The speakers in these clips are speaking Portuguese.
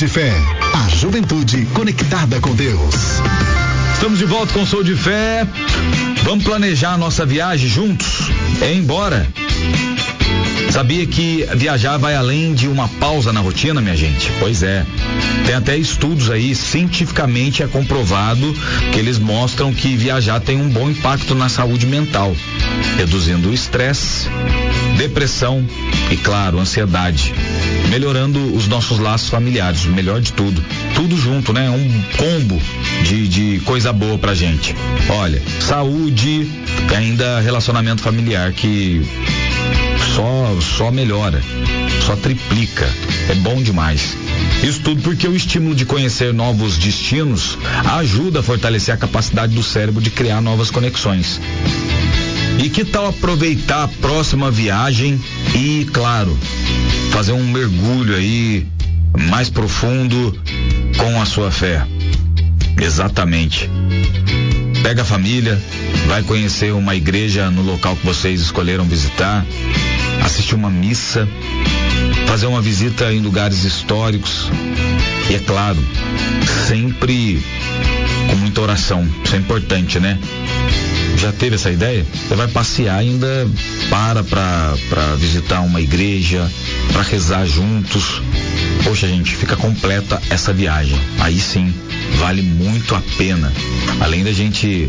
de Fé, a juventude conectada com Deus. Estamos de volta com Sou de Fé. Vamos planejar a nossa viagem juntos? É embora. Sabia que viajar vai além de uma pausa na rotina, minha gente? Pois é. Tem até estudos aí, cientificamente é comprovado, que eles mostram que viajar tem um bom impacto na saúde mental, reduzindo o estresse, depressão e, claro, ansiedade, melhorando os nossos laços familiares, o melhor de tudo. Tudo junto, né? Um combo de coisa boa pra gente. Olha, saúde e ainda relacionamento familiar que só melhora, só triplica. É bom demais. Isso tudo porque o estímulo de conhecer novos destinos ajuda a fortalecer a capacidade do cérebro de criar novas conexões. E que tal aproveitar a próxima viagem e, claro, fazer um mergulho aí mais profundo com a sua fé? Exatamente. Pega a família, vai conhecer uma igreja no local que vocês escolheram visitar, assistir uma missa, fazer uma visita em lugares históricos e, é claro, sempre com muita oração. Isso é importante, né? Já teve essa ideia? Você vai passear, ainda para visitar uma igreja, para rezar juntos. Poxa, gente, fica completa essa viagem. Aí sim, vale muito a pena. Além da gente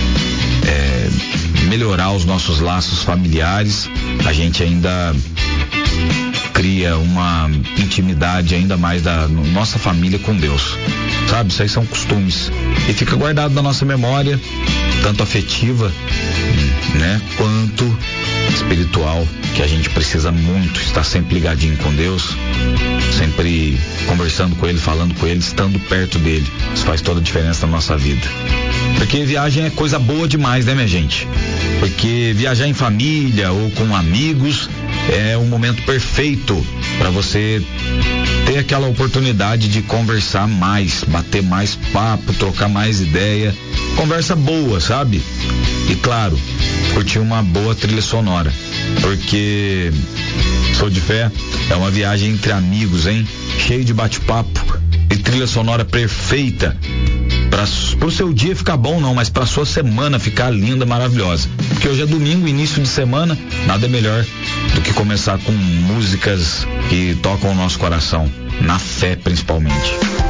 melhorar os nossos laços familiares, a gente ainda cria uma intimidade ainda mais da nossa família com Deus. Sabe, isso aí são costumes. E fica guardado na nossa memória, tanto afetiva, né, quanto espiritual, que a gente precisa muito estar sempre ligadinho com Deus, sempre conversando com Ele, falando com Ele, estando perto dele. Isso faz toda a diferença na nossa vida. Porque viagem é coisa boa demais, né, minha gente? Porque viajar em família ou com amigos é um momento perfeito para você ter aquela oportunidade de conversar mais, bater mais papo, trocar mais ideia, conversa boa, sabe? E claro, curtir uma boa trilha sonora, porque Sou de Fé é uma viagem entre amigos, hein? Cheio de bate-papo e trilha sonora perfeita pro seu dia ficar bom, não, mas pra sua semana ficar linda, maravilhosa. Porque hoje é domingo, início de semana, nada melhor do que começar com músicas que tocam o nosso coração, na fé principalmente.